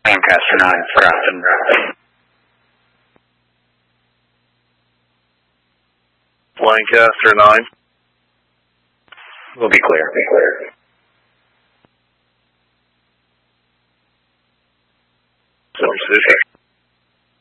Lancaster 9, Grafton. Lancaster 9. We'll be clear. Position.